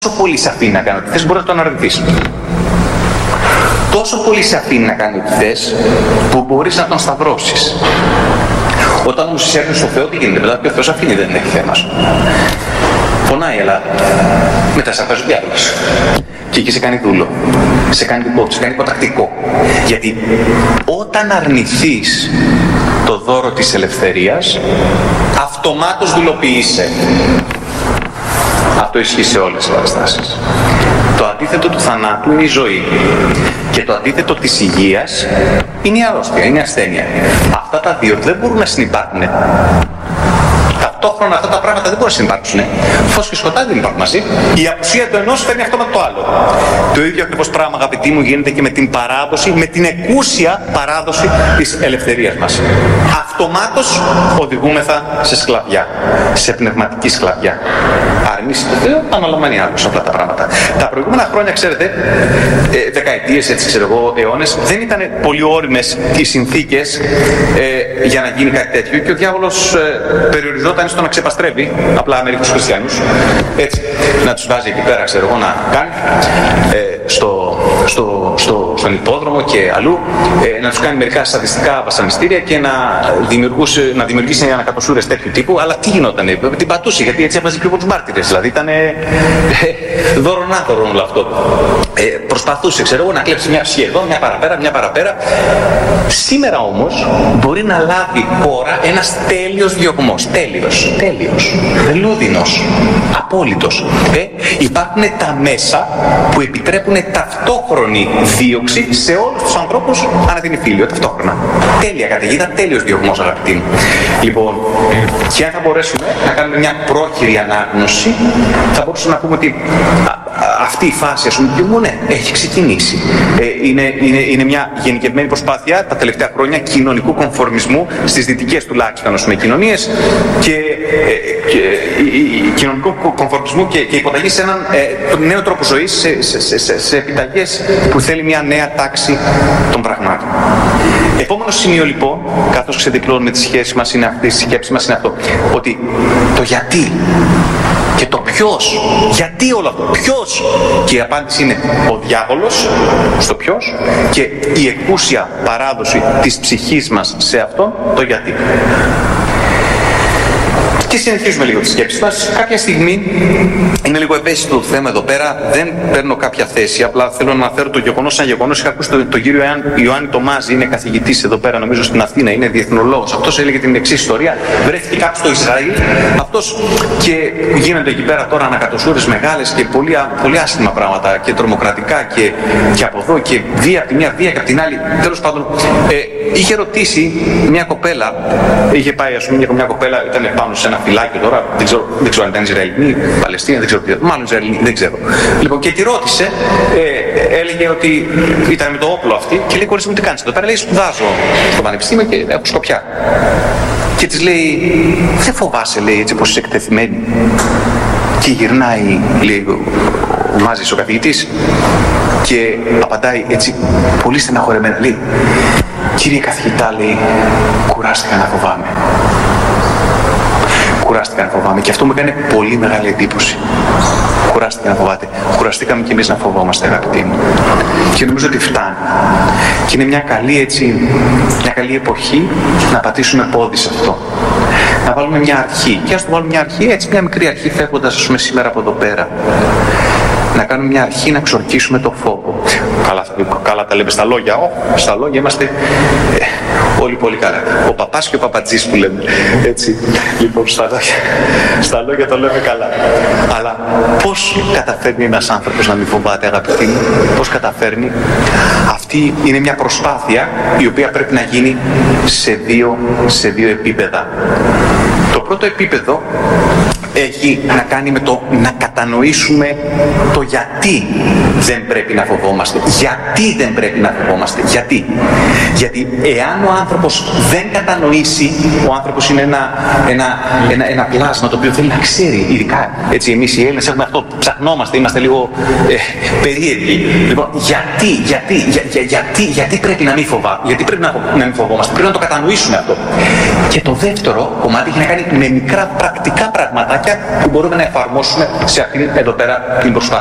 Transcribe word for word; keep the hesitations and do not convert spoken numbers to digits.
τόσο πολύ σε αφήνει να κάνει ό,τι θες, μπορεί να το αναρνηθείς. Τόσο πολύ σε αφήνει να κάνει ό,τι θες, που μπορείς να τον σταυρώσεις. Όταν όμως εισέρχεσαι στο Θεό, τι γίνεται μετά, και ο Θεός αφήνει, δεν έχει θέμα σου. Πονάει, αλλά μετά σε αφάζει ο διάβολος. Και εκεί σε κάνει δούλο, σε κάνει δικό του, σε κάνει υποτακτικό. Γιατί όταν αρνηθείς το δώρο της ελευθερίας, αυτομάτως δουλοποιείσαι. Αυτό ισχύει σε όλες τις παραστάσεις. Το αντίθετο του θανάτου είναι η ζωή. Και το αντίθετο της υγείας είναι η αρρώστια, είναι η ασθένεια. Αυτά τα δύο δεν μπορούν να συνυπάρχουν. Ταυτόχρονα αυτά τα πράγματα δεν μπορούν να συνυπάρξουν. Φως και σκοτάδι δεν υπάρχουν μαζί. Η απουσία του ενός φέρνει αυτό με το άλλο. Το ίδιο ακριβώς πράγμα, αγαπητοί μου, γίνεται και με την παράδοση, με την εκούσια παράδοση της ελευθερίας μας. Αυτομάτως οδηγούμεθα σε σκλαβιά, σε πνευματική σκλαβιά. Αρνήσει το Θεό, αναλαμβάνει άλλους αυτά τα πράγματα. Τα προηγούμενα χρόνια, ξέρετε, ε, δεκαετίες, έτσι ξέρω εγώ, αιώνες, δεν ήταν πολύ όριμες οι συνθήκες ε, για να γίνει κάτι τέτοιο και ο διάβολος ε, περιοριζόταν στο να ξεπαστρεύει απλά μερικούς χριστιανούς, έτσι, να τους βάζει εκεί πέρα, ξέρω εγώ, να κάνει ε, στο, στο, στο, στον υπόδρομο και αλλού, ε, να τους κάνει μερικά σαδιστικά βασανιστήρια και να, να δημιουργήσει ανακατοσούρες τέτοιου τύπου. Αλλά τι γινότανε, την πατούσε, γιατί έτσι έβαζε και από τους μάρτυρες. Δηλαδή ήταν ε, ε, δωρονάδωρον όλο αυτό. Ε, προσπαθούσε, ξέρω εγώ, να κλέψει μια ψυχή εδώ, μια παραπέρα, μια παραπέρα. Σήμερα όμως μπορεί να λάβει χώρα ένας τέλειος διωγμός. Τέλειος, τέλειος, βελούδινος, απόλυτος. Ε, υπάρχουν τα μέσα που επιτρέπουν ταυτόχρονη δίωξη σε όλους τους ανθρώπους ανά την Ιφίλιο, ταυτόχρονα. Τέλεια καταιγίδα, τέλειος διωγμός, αγαπητοί μου. Λοιπόν, και αν θα μπορέσουμε να κάνουμε μια πρόχειρη ανάγνωση, θα μπορούσαμε να πούμε ότι α, α, αυτή η φάση, ας πούμε, ναι, έχει ξεκινήσει. Ε, είναι, είναι, είναι μια γενικευμένη προσπάθεια τα τελευταία χρόνια κοινωνικού κομφορμισμού στις δυτικές τουλάχιστον, ας πούμε, κοινωνίες και, ε, και ε, κοινωνικού κομφορμισμού και, και υποταγή σε έναν ε, νέο τρόπο ζωής, σε, σε, σε, σε, σε επιταγές που θέλει μια νέα τάξη των πραγμάτων. Επόμενο σημείο λοιπόν, καθώς ξεδιπλώνουμε τη σχέση μας, είναι αυτή, η σκέψη μας είναι αυτό, ότι το γιατί και το ποιος, γιατί όλο αυτό, ποιος, και η απάντηση είναι ο διάβολος στο ποιος και η εκούσια παράδοση της ψυχής μας σε αυτό, το γιατί. Και συνεχίζουμε λίγο τις σκέψεις μας. Κάποια στιγμή, είναι λίγο ευαίσθητο το θέμα εδώ πέρα, δεν παίρνω κάποια θέση, απλά θέλω να αναφέρω το γεγονός σαν γεγονός. Είχα ακούσει τον το κύριο Ιωάννη Τομάζη, είναι καθηγητής εδώ πέρα, νομίζω στην Αθήνα, είναι διεθνολόγος. Αυτός έλεγε την εξής ιστορία. Βρέθηκε κάποιος στο Ισραήλ, αυτός και γίνονται εκεί πέρα τώρα ανακατοσούρες μεγάλες και πολύ, πολύ άσχημα πράγματα και τρομοκρατικά και, και από εδώ και βία από τη μια, βία και από την άλλη. Τέλος πάντων, ε, είχε ρωτήσει μια κοπέλα, είχε πάει ας πούμε μια κοπέλα, ήταν πάνω σε ένα φυλάκιο τώρα, δεν ξέρω, δεν ξέρω αν ήταν Ισραηλινή, Παλαιστίνη, δεν ξέρω τι, μάλλον Ισραηλινή, δεν ξέρω. Λοιπόν, και τη ρώτησε, ε, έλεγε ότι ήταν με το όπλο αυτή και λέει, κορίτσι μου, τι κάνεις εδώ πέρα? Λέει, σπουδάζω στο πανεπιστήμιο και έχω σκοπιά. Και της λέει, δεν φοβάσαι, λέει, έτσι πως είσαι εκτεθειμένη? Και γυρνάει, λέει, ο Μάζης ο καθηγητής και απαντάει έτσι πολύ στεναχωρεμένα, λέει, κύριε καθηγητά, λέει, κουράστηκα να φοβάμαι. Κουράστηκα να φοβάμαι και αυτό μου έκανε πολύ μεγάλη εντύπωση. Κουράστηκα να φοβάται. Κουραστήκαμε κι εμείς να φοβόμαστε, αγαπητοί μου. Και νομίζω ότι φτάνει. Και είναι μια καλή, έτσι, μια καλή εποχή να πατήσουμε πόδι σε αυτό. Να βάλουμε μια αρχή. Και ας το βάλουμε μια αρχή, έτσι, μια μικρή αρχή, φεύγοντας, ας πούμε, σήμερα από εδώ πέρα. Να κάνουμε μια αρχή να ξορκίσουμε το φόβο. Καλά, καλά τα λέμε στα λόγια. Ω, στα λόγια είμαστε ε, όλοι πολύ καλά. Ο παπάς και ο παπατζής που λέμε. Έτσι. Λοιπόν, στα λόγια, στα λόγια το λέμε καλά. Αλλά πώς καταφέρνει ένας άνθρωπος να μην φοβάται, αγαπητοί μου? Πώς καταφέρνει? Αυτή είναι μια προσπάθεια η οποία πρέπει να γίνει σε δύο, σε δύο επίπεδα. Το πρώτο επίπεδο έχει να κάνει με το να κατανοήσουμε το γιατί δεν πρέπει να φοβόμαστε. Γιατί δεν πρέπει να φοβόμαστε. Γιατί. Γιατί εάν ο άνθρωπος δεν κατανοήσει, ο άνθρωπος είναι ένα, ένα, ένα, ένα πλάσμα το οποίο θέλει να ξέρει, ειδικά έτσι εμείς οι Έλληνες έχουμε αυτό, ψαχνόμαστε, είμαστε λίγο ε, περίεργοι. Λοιπόν, γιατί, γιατί, για, για, γιατί, γιατί πρέπει να μην φοβά, γιατί πρέπει να, να μην φοβόμαστε, πρέπει να το κατανοήσουμε αυτό. Και το δεύτερο κομμάτι έχει να κάνει με μικρά πρακτικά πραγματάκια κομμάτια που μπορούμε να εφαρμόσουμε σε αυτήν εδώ πέρα την προσπάθεια.